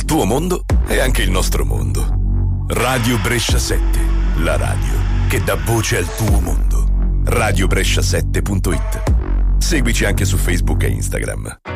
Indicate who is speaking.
Speaker 1: tuo mondo è anche il nostro mondo. Radio Brescia 7, la radio che dà voce al tuo mondo. radiobrescia7.it. Seguici anche su Facebook e Instagram.